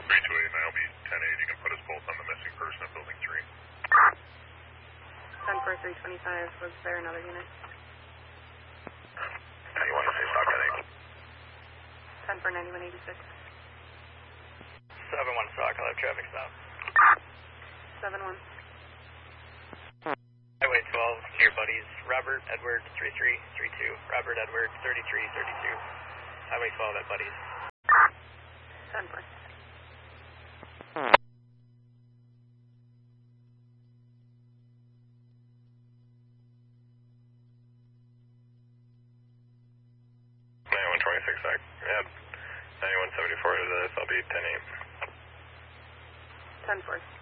328, I'll be 10-8. You can put us both on the missing person at building 3. 10 for 325. Was there another unit? You want to say stop heading? 10 for 9186. 7-1 stock, I'll have traffic stop. 7-1. Highway 12, to your buddies, Robert Edward 3332, Robert Edward 3332. Highway 12 at buddies. 10 for. Yep. 9174 to this, I'll be 10-8. 10 for.